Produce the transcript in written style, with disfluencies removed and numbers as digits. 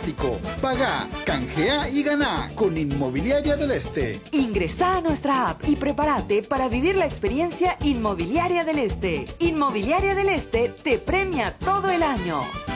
automático. Paga, canjea y gana con Inmobiliaria del Este. Ingresa a nuestra app y prepárate para vivir la experiencia Inmobiliaria del Este. Inmobiliaria del Este te premia todo el año.